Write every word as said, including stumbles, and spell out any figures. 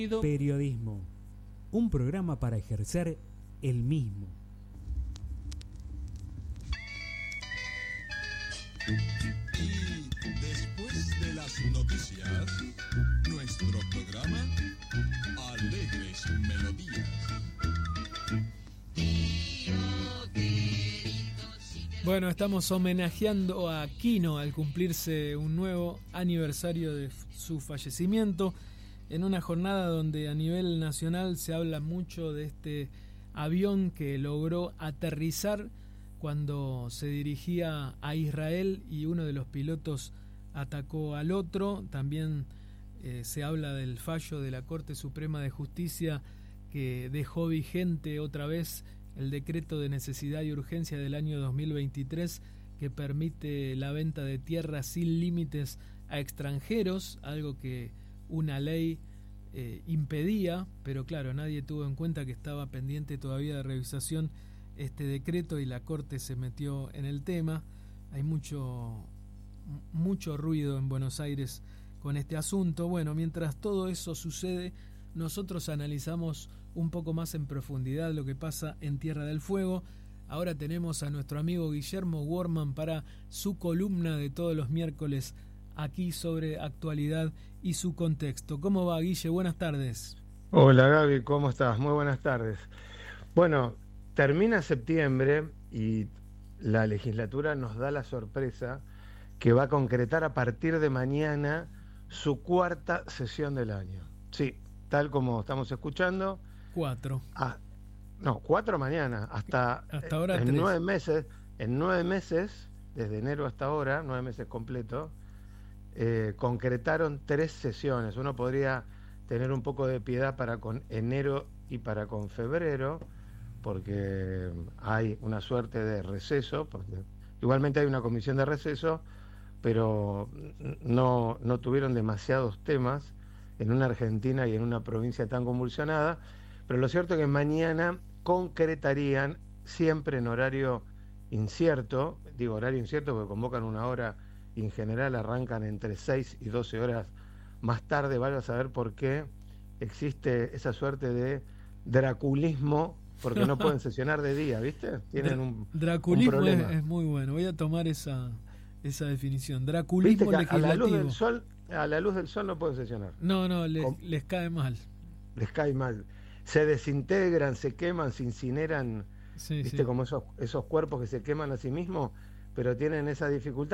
Periodismo, un programa para ejercer el mismo. Y después de las noticias, nuestro programa Alegres Melodías. Bueno, estamos homenajeando a Quino al cumplirse un nuevo aniversario de su fallecimiento, en una jornada donde a nivel nacional se habla mucho de este avión que logró aterrizar cuando se dirigía a Israel y uno de los pilotos atacó al otro. También eh, se habla del fallo de la Corte Suprema de Justicia que dejó vigente otra vez el decreto de necesidad y urgencia del año dos mil veintitrés que permite la venta de tierras sin límites a extranjeros, algo que una ley eh, impedía, pero claro, nadie tuvo en cuenta que estaba pendiente todavía de revisación este decreto y la Corte se metió en el tema. Hay mucho, mucho ruido en Buenos Aires con este asunto. Bueno, mientras todo eso sucede, nosotros analizamos un poco más en profundidad lo que pasa en Tierra del Fuego. Ahora tenemos a nuestro amigo Guillermo Worman para su columna de todos los miércoles aquí sobre actualidad y su contexto. ¿Cómo va, Guille? Buenas tardes. Hola, Gaby, ¿cómo estás? Muy buenas tardes. Bueno, termina septiembre y la legislatura nos da la sorpresa que va a concretar a partir de mañana su cuarta sesión del año. Sí, tal como estamos escuchando. Cuatro. Ah, no, cuatro mañana, hasta, hasta ahora en tres. nueve meses, en nueve meses, desde enero hasta ahora, nueve meses completos, eh, concretaron tres sesiones. Uno podría tener un poco de piedad para con enero y para con febrero, porque hay una suerte de receso, porque igualmente hay una comisión de receso, pero no, no tuvieron demasiados temas en una Argentina y en una provincia tan convulsionada. Pero lo cierto es que mañana concretarían, siempre en horario incierto, digo horario incierto porque convocan una hora y en general arrancan entre seis y doce horas más tarde. Vaya a saber por qué existe esa suerte de draculismo, porque no pueden sesionar de día, ¿viste? Tienen un, draculismo un problema. Es, es muy bueno, voy a tomar esa, esa definición. Draculismo legislativo. A la luz del sol, a la luz del sol no pueden sesionar. No, no, les, les cae mal. Les cae mal. Se desintegran, se queman, se incineran, sí, ¿viste? Sí. Como esos, esos cuerpos que se queman a sí mismos, pero tienen esa dificultad.